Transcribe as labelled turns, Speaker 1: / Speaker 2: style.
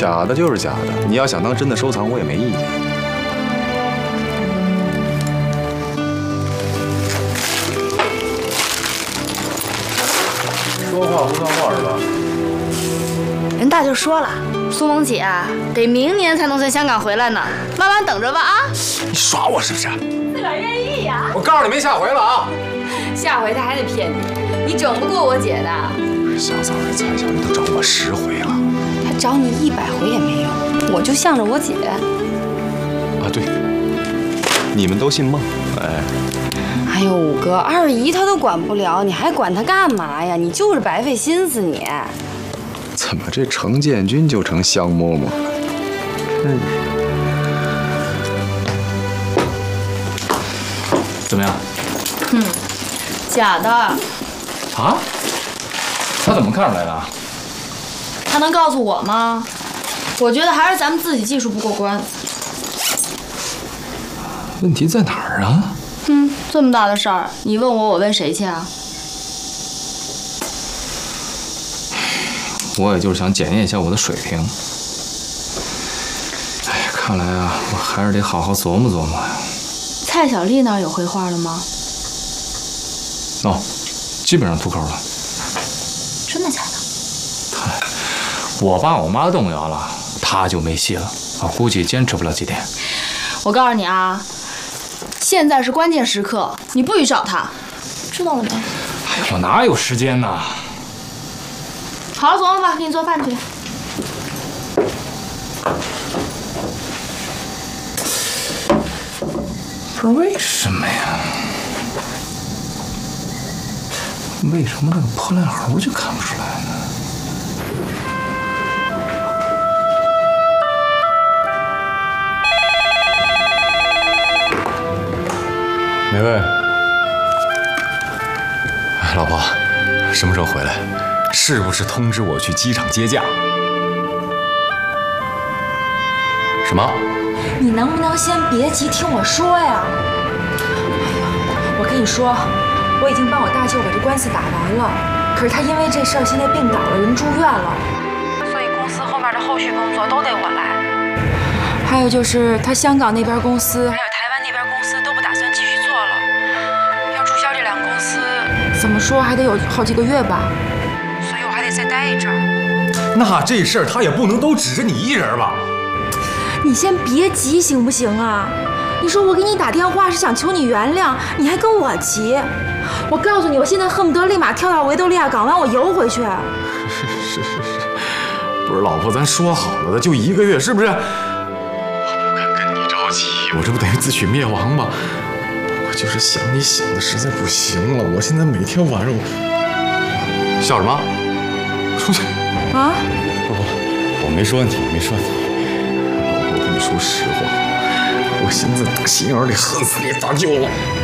Speaker 1: 假的就是假的，你要想当真的收藏，我也没意见。说话不算话是吧？
Speaker 2: 人大就说了，苏萌姐啊，得明年才能从香港回来呢，慢慢等着吧啊！
Speaker 1: 你耍我是不是？
Speaker 2: 自个儿愿意呀。
Speaker 1: 我告诉你没下回了啊！
Speaker 2: 下回他还得骗你，你整不过我姐的。
Speaker 1: 小枣这蔡小丽都找我10回了，
Speaker 2: 他找你100回也没用，我就向着我姐。
Speaker 1: 啊对，你们都信梦，哎。
Speaker 2: 哎呦，五哥，二姨她都管不了，你还管她干嘛呀？你就是白费心思你。
Speaker 1: 怎么这程建军就成香嬷嬷了？真是。
Speaker 3: 怎么样？
Speaker 2: 假的。
Speaker 3: 啊？他怎么看出来的？
Speaker 2: 他能告诉我吗？我觉得还是咱们自己技术不过关。
Speaker 3: 问题在哪儿啊？
Speaker 2: 这么大的事儿，你问我，我问谁去啊？
Speaker 3: 我也就是想检验一下我的水平。哎呀，看来啊，我还是得好好琢磨琢磨呀。
Speaker 2: 蔡小丽那儿有绘画了吗？
Speaker 3: 哦，基本上秃口了。
Speaker 2: 真的假的？
Speaker 3: 我爸我妈动摇了，他就没戏了。我估计坚持不了几天。
Speaker 2: 我告诉你啊，现在是关键时刻，你不许找他，知道了没？
Speaker 3: 哎呀，我哪有时间呢？
Speaker 2: 好好琢磨吧，给你做饭去。
Speaker 3: 不是为什么呀？为什么那个破烂猴就看不出来呢？
Speaker 1: 哪位？哎，老婆，什么时候回来？是不是通知我去机场接驾？什么？
Speaker 4: 你能不能先别急，听我说呀？哎呀，我跟你说，我已经帮我大舅把这官司打完了，可是他因为这事儿现在病倒了，人住院了，所以公司后面的后续工作都得我来。还有就是他香港那边公司，还有台湾那边公司都不打算继续做了，要注销这两个公司，怎么说还得有好几个月吧，所以我还得再待一阵儿。
Speaker 1: 那这事儿他也不能都指着你一人吧？
Speaker 4: 你先别急行不行啊？你说我给你打电话是想求你原谅，你还跟我急。我告诉你，我现在恨不得立马跳到维多利亚港湾，我游回去。
Speaker 1: 是，不是老婆，咱说好了的，就1个月，是不是？我不敢跟你着急，我这不等于自取灭亡吗？我就是想你想的实在不行了，我现在每天晚上我笑什么？出去
Speaker 4: 啊！
Speaker 1: 不，我没说你，没说你。老婆，我跟你说实话，我现在打心眼里恨死你大舅了。